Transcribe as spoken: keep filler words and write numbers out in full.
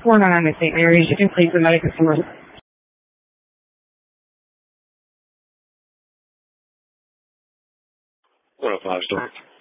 four oh nine in Saint Mary's. You can please the medical source. one oh five store.